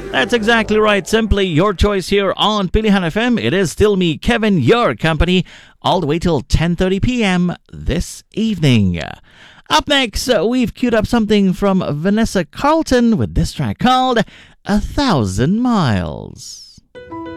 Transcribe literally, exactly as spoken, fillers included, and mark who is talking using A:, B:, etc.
A: That's exactly right. Simply your choice here on Pilihan F M. It is still me, Kevin, your company, all the way till ten thirty p.m. this evening. Up next, uh, we've queued up something from Vanessa Carlton with this track called A Thousand Miles.